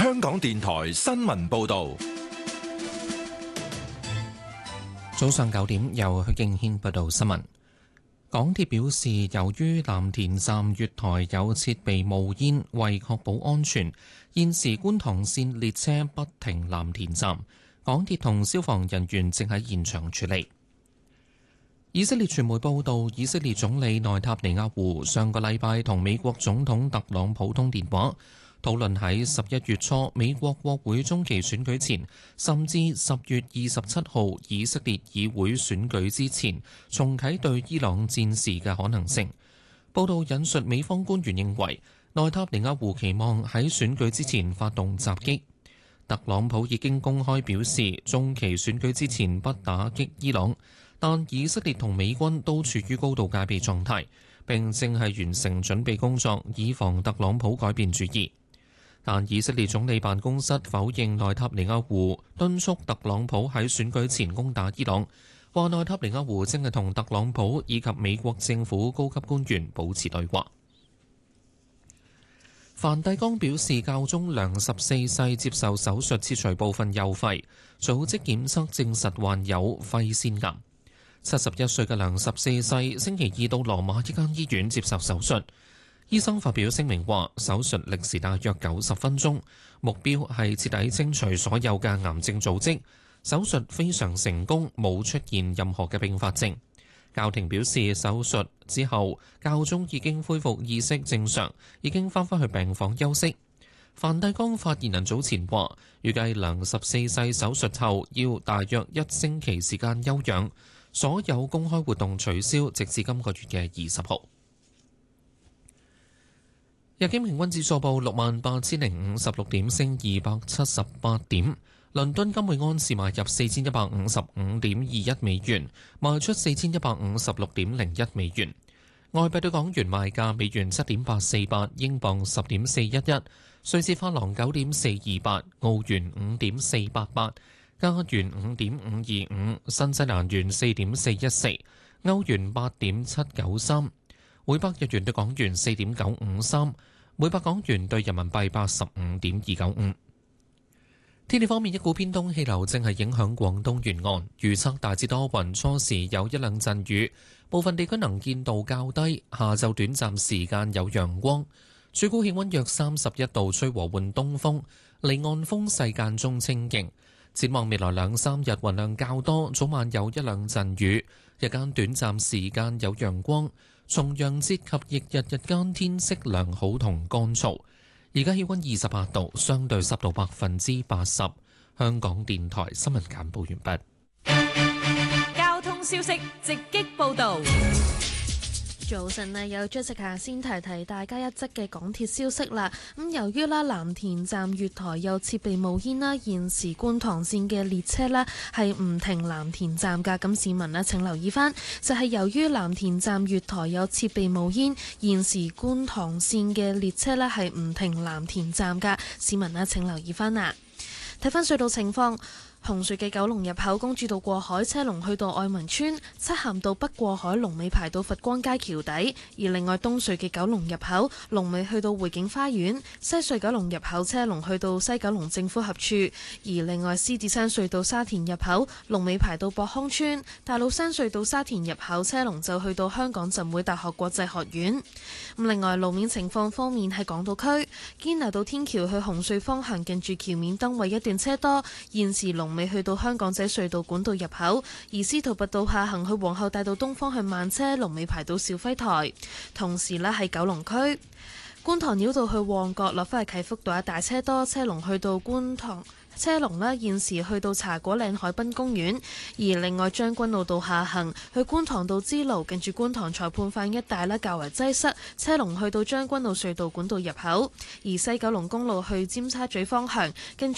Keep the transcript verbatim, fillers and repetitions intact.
香港電台新聞報道。 早上九點，由許敬軒報道新聞。港鐵表示，由於藍田站月台有設備冒煙，為確保安全，現時觀塘線列車不停藍田站。港鐵同消防人員正喺現場處理。以色列傳媒報道，以色列總理內塔尼亞胡上個禮拜同美國總統特朗普通電話，討論喺十一月初美國國會中期選舉前，甚至十月二十七號以色列議會選舉之前，重啟對伊朗戰事嘅可能性。報道引述美方官員認為，內塔尼亞胡期望喺選舉之前發動襲擊。特朗普已經公開表示，中期選舉之前不打擊伊朗。但以色列同美軍都處於高度戒備狀態，並正係完成準備工作，以防特朗普改變主意。但以色列總理辦公室否認內塔尼亞胡敦促特朗普喺選舉前攻打伊朗，話內塔尼亞胡正係同特朗普以及美國政府高級官員保持對話。梵蒂岡表示，教宗良十四世接受手術切除部分右肺，組織檢測證實患有肺腺癌。七十一歲嘅良十四世星期二到羅馬一間醫院接受手術，醫生發表聲明話，手術歷時大約九十分鐘，目標係徹底清除所有嘅癌症組織。手術非常成功，冇出現任何嘅併發症。教廷表示，手術之後教宗已經恢復意識正常，已經翻返去病房休息。梵蒂岡發言人早前話，預計良十四世手術後要大約一星期時間休養。所有公開活動取消，直至今個月嘅二十號。日經平均指數報六萬八千零五十六點，升二百七十八點。倫敦金每安士買入四千一百五十五點二一美元，賣出四千一百五十六點零一美元。外幣對港元賣價：美元七點八四八，英鎊十點四一一，瑞士法郎九點四二八，澳元五點四八八。加元五點五二五，新西蘭元四點四一四，歐元八點七九三，每百日元對港元四點九五三，每百港元對人民幣八十五點二九五。天氣方面，一股偏東氣流正係影響廣東沿岸，預測大致多雲，初時有一兩陣雨，部分地區能見度較低，下晝短暫時間有陽光，最高氣溫約三十一度，吹和緩東風，離岸風勢間中清勁。展望未來兩三日雲量較多，早晚有一兩陣雨，日間短暫時間有陽光。重陽節及翌日日間天色良好同乾燥。而家氣溫二十八度，相對濕度百分之八十。香港電台新聞簡報完畢。交通消息直擊報導。 早晨啊，有 Jessica 先提提大家一則嘅港鐵消息啦。咁由於啦藍田站月台有設備冒煙啦，現時觀塘線嘅列車呢係唔停藍田站噶。咁市民呢請留意翻，就係由於藍田站月台有設備冒煙，現時觀塘線嘅列車呢係唔停藍田站噶。市民呢請留意翻啊。睇翻隧道情況。紅隧嘅九龍入口公主道過海車龍去到愛民村，漆咸道北過海龍尾排到佛光街橋底；而另外東隧嘅九龍入口龍尾去到匯景花園，西隧九龍入口車龍去到西九龍政府合署；而另外獅子山隧道沙田入口龍尾排到博康村，大老山隧道沙田入口車龍就去到香港浸會大學國際學院。咁另外路面情況方面，喺港島區堅拿道天橋去紅隧方向近住橋面燈位一段車多，現時龍未去到香港仔隧道管道入口，而司徒拔道下行去皇后大道東方向慢車，龍尾排到肇輝台。同時呢，喺九龍區觀塘繞道去旺角落返去啟福道一大車多，車龍去到觀塘。車龍呢現時去到茶果嶺海濱公園，而另外將軍澳道下行去觀塘道支路，近住觀塘裁判飯一帶呢較為擠塞，車龍去到將軍澳隧道管道入口，而西九龍公路去尖沙咀方向，跟